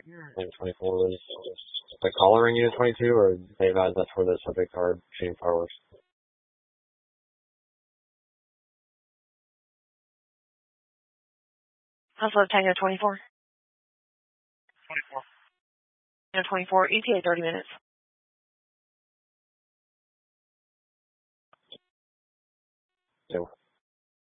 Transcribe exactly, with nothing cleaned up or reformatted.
Unit twenty-four was the caller in Unit twenty-two, or they've had that's where the subject card shooting fireworks? How's load time Unit twenty-four? twenty-four. Unit twenty-four, E T A thirty minutes.